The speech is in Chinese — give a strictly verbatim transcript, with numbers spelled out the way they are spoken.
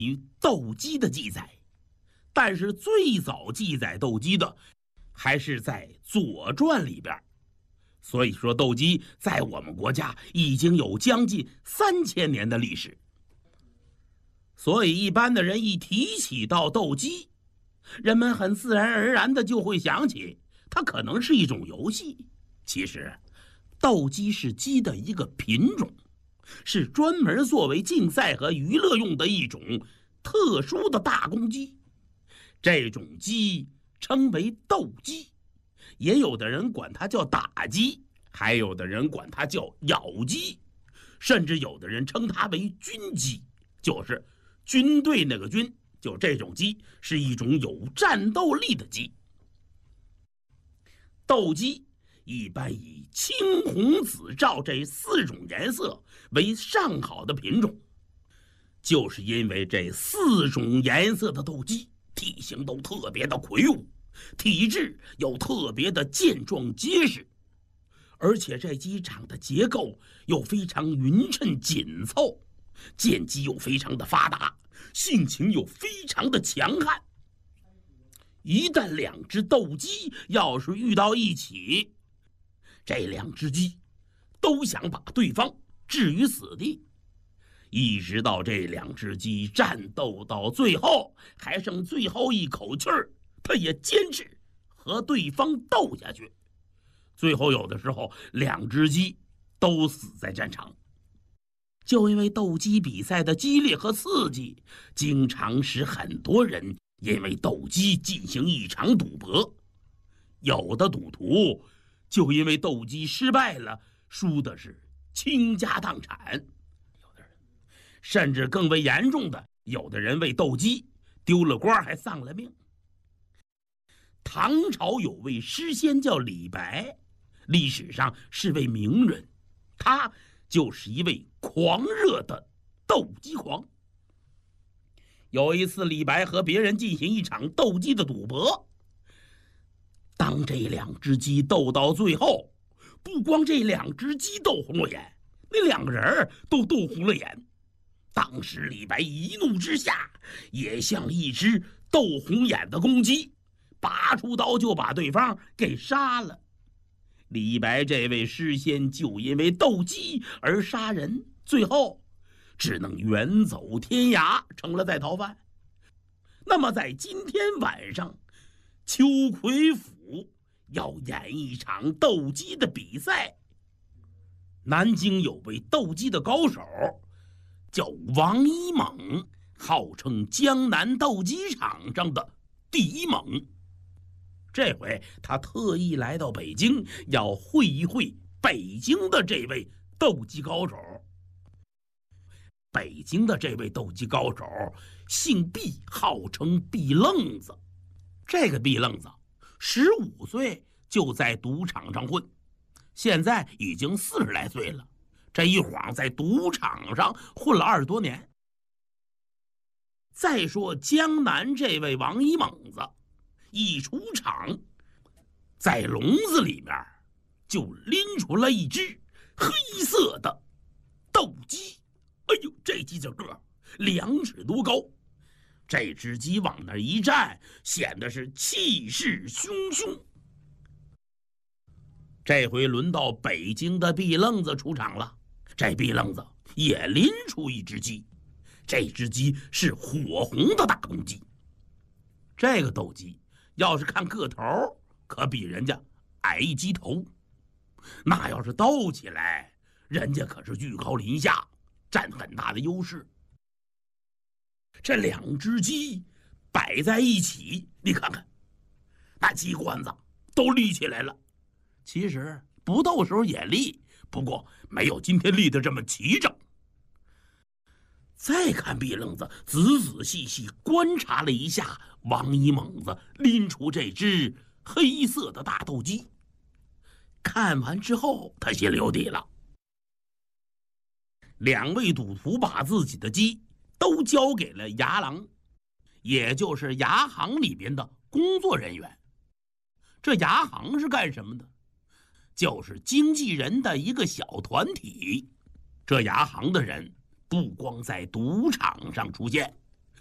于斗鸡的记载，但是最早记载斗鸡的还是在《左传》里边。所以说斗鸡在我们国家已经有将近三千年的历史。所以一般的人一提起到斗鸡，人们很自然而然的就会想起它可能是一种游戏。其实斗鸡是鸡的一个品种，是专门作为竞赛和娱乐用的一种特殊的大公鸡。这种鸡称为斗鸡，也有的人管它叫打鸡，还有的人管它叫咬鸡，甚至有的人称它为军鸡，就是军队那个军。就这种鸡是一种有战斗力的鸡。斗鸡一般以青红紫照这四种颜色为上好的品种，就是因为这四种颜色的斗鸡体型都特别的魁梧，体质又特别的健壮结实，而且这鸡长的结构又非常匀称紧凑，剑肌又非常的发达，性情又非常的强悍。一旦两只斗鸡要是遇到一起，这两只鸡都想把对方置于死地，一直到这两只鸡战斗到最后还剩最后一口气儿，他也坚持和对方斗下去。最后有的时候两只鸡都死在战场。就因为斗鸡比赛的激烈和刺激，经常使很多人因为斗鸡进行一场赌博。有的赌徒就因为斗鸡失败了，输的是倾家荡产；有的人甚至更为严重的，有的人为斗鸡丢了官还丧了命。唐朝有位诗仙叫李白，历史上是位名人，他就是一位狂热的斗鸡狂。有一次李白和别人进行一场斗鸡的赌博，当这两只鸡斗到最后，不光这两只鸡斗红了眼，那两个人都斗红了眼。当时李白一怒之下，也像一只斗红眼的公鸡，拔出刀就把对方给杀了。李白这位诗仙就因为斗鸡而杀人，最后只能远走天涯，成了在逃犯。那么在今天晚上，秋葵府要演一场斗鸡的比赛。南京有位斗鸡的高手叫王一猛，号称江南斗鸡场上的第一猛。这回他特意来到北京，要会一会北京的这位斗鸡高手。北京的这位斗鸡高手姓毕，号称毕愣子。这个毕愣子十五岁就在赌场上混，现在已经四十来岁了，这一晃在赌场上混了二十多年。再说江南这位王一猛子，一出场，在笼子里面就拎出了一只黑色的斗鸡。哎呦，这鸡这个两尺多高，这只鸡往那一站，显得是气势汹汹。这回轮到北京的毕愣子出场了，这毕愣子也拎出一只鸡，这只鸡是火红的大公鸡。这个斗鸡要是看个头，可比人家矮一鸡头，那要是斗起来，人家可是居高临下，占很大的优势。这两只鸡摆在一起，你看看，那鸡冠子都立起来了。其实不斗时候也立，不过没有今天立得这么齐整。再看毕愣子仔仔细细观察了一下王一猛子拎出这只黑色的大斗鸡，看完之后他心里有底了。两位赌徒把自己的鸡都交给了牙郎，也就是牙行里边的工作人员。这牙行是干什么的？就是经纪人的一个小团体。这牙行的人不光在赌场上出现，